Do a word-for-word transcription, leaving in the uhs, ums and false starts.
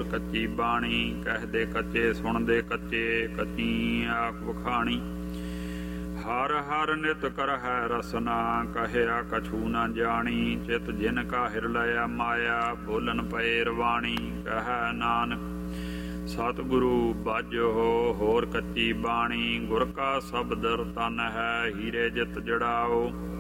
ਕੱਚੀ ਬਾਣੀ। ਕਹਿਦੇ ਕੱਚੇ ਸੁਣਦੇ ਕੱਚੇ, ਕੱਚੀ ਆਖ ਵਖਾਣੀ। ਹਰ ਹਰ ਨਿਤ ਕਰਹਿ ਰਸਨਾ, ਕਹਿਆ ਕਛੂ ਨ ਜਾਣੀ। ਚਿਤ ਜਿਨ ਕਾ ਹਿਰਲਇਆ ਮਾਇਆ, ਬੋਲਨ ਪਏ ਰਵਾਣੀ। ਕਹਿ ਨਾਨਕ ਸਤਿਗੁਰੂ ਬਾਝੋ ਹੋਰ ਕੱਚੀ ਬਾਣੀ। ਗੁਰ ਕਾ ਸ਼ਬਦ ਰਤਨ ਹੈ, ਹੀਰੇ ਜਿਤ ਜੜਾਓ।